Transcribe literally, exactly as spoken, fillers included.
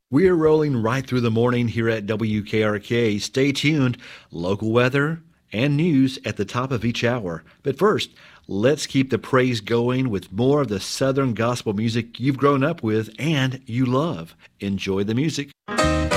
We're rolling right through the morning here at W K R K. Stay tuned. Local weather and news at the top of each hour. But first, let's keep the praise going with more of the Southern gospel music you've grown up with and you love. Enjoy the music.